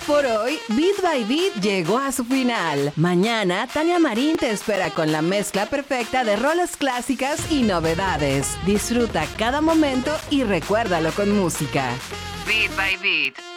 Por hoy, Beat by Beat llegó a su final. Mañana, Tania Marín te espera con la mezcla perfecta de rolas clásicas y novedades. Disfruta cada momento y recuérdalo con música. Beat by Beat.